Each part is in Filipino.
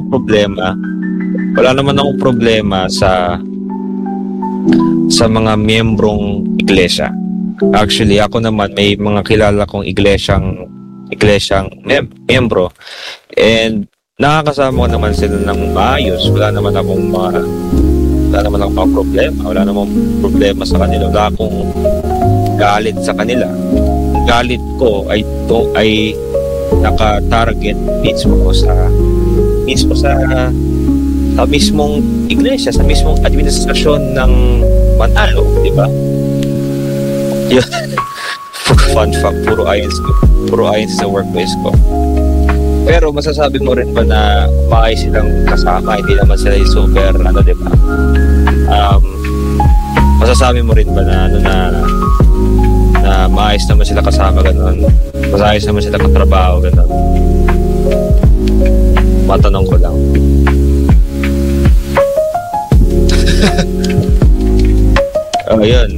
problema sa mga miyembrong iglesia. Actually, ako naman may mga kilala kong iglesyang miyembro, and nakakasama ko naman sila ng maayos. Wala naman akong mga problema. Wala namang problema sa kanila. Wala akong galit sa kanila. Ang galit ko ay naka-target mismo sa mismong iglesia, sa mismong administrasyon ng Manalo, di ba? Yun. Fun fact, puro ayos sa workplace ko. Pero masasabi mo rin ba na maayos silang kasama? Hindi naman sila yung super, di ba? Masasabi mo rin ba na maayos naman sila kasama, gano'n? Maayos naman sila katrabaho, gano'n? Matanong ko lang. Yun.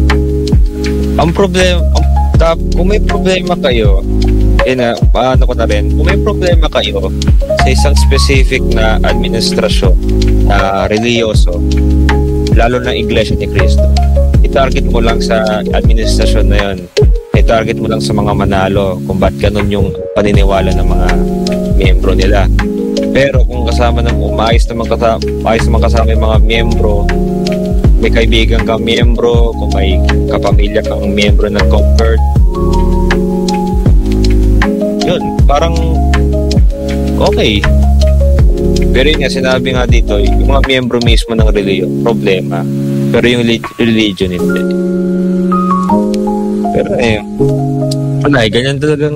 Kung may problema kayo, kung may problema kayo sa isang specific na administrasyon na reliyoso, lalo na Iglesia ni Cristo, i-target mo lang sa administrasyon na yun. I-target mo lang sa mga Manalo kung ba't ganun yung paniniwala ng mga miyembro nila. Pero kung maayos naman kasama yung mga miyembro, may kaibigan kang miyembro, kung may kapamilya kang miyembro ng Convert, yun, parang okay. Pero yun nga, sinabi nga dito, yung mga miyembro mismo ng reliyon, problema. Pero yung religion, hindi. Pero ganyan talagang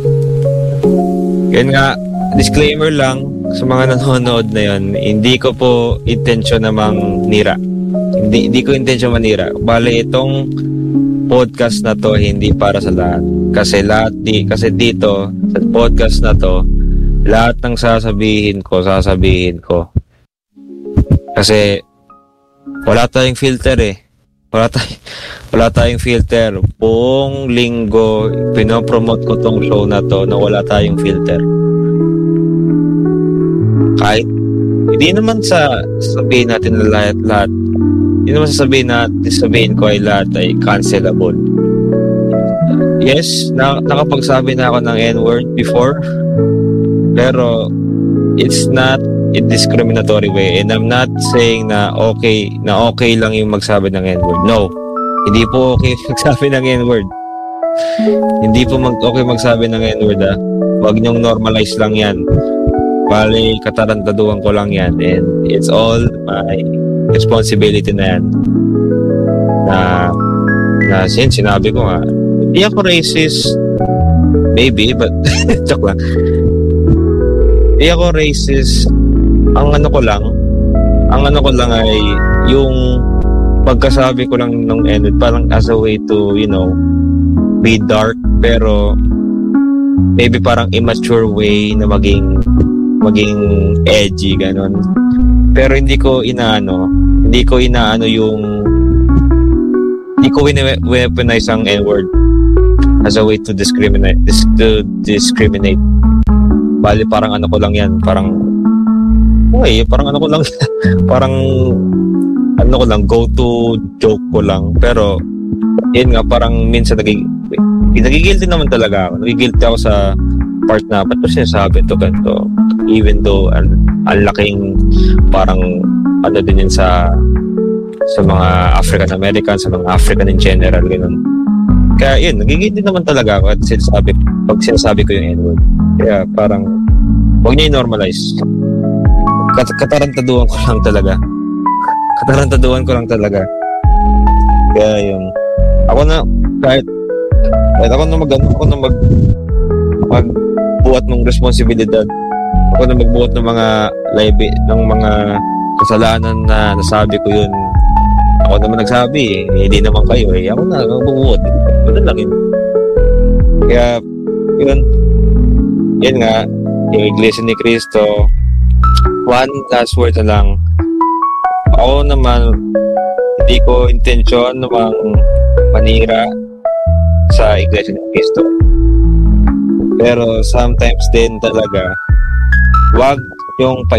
Yan nga, disclaimer lang sa mga nanonood na yun, hindi ko po intensyon namang nira. Hindi ko intensyon manira. Bale, itong podcast na to hindi para sa lahat. Kasi dito sa podcast na to, lahat ng sasabihin ko. Kasi wala tayong filter eh. Wala tayong filter. Buong linggo pinopromote ko tong show na to na wala tayong filter. Kahit hindi naman sabihin natin na lahat. Hindi naman sabihin ko ay lahat ay cancelable. Yes, nakapagsabi na ako ng N-word before, pero it's not in discriminatory way, and I'm not saying na okay lang yung magsabi ng N-word. No, hindi po okay magsabi ng N-word. Hindi po okay magsabi ng N-word. Huwag niyong normalize lang yan. Bale, katarantaduhan ko lang yan, and it's all my responsibility na yan. Na sinabi ko nga, hindi ako racist, maybe, but joke lang. Hindi ako racist. Ang ano ko lang ay yung pagkasabi ko lang ng N-word parang as a way to, be dark, pero maybe parang immature way na maging edgy, ganon. Pero hindi ko inaano hindi ko weaponize ang N-word as a way to discriminate. Bali, parang ano ko lang yan, parang go to joke ko lang. Pero yun nga, parang minsan nagigilty naman talaga ako. Nagigilty ako sa part na ba't ko sinasabi ito ganito, even though ang laking parang din yun sa mga African Americans, sa mga African in general, gano'n. Kaya yun, nagigilty naman talaga ako at pag sinasabi ko yung N-word. Kaya parang huwag niyo i-normalize. Katarantaduhan ko lang talaga. Kaya yun, ako na kahit ako na magbuhat ng responsibilidad, ako na magbuhat ng mga kasalanan na nasabi ko yun. Ako naman nagsabi hindi naman kayo ako na magbuhat. Ganun lang yun. Kaya yun nga, yung Iglesia ni Cristo, one last word na lang. Ako naman, hindi ko intensyon namang manira sa Iglesia ni Cristo. Pero sometimes din talaga, wag yung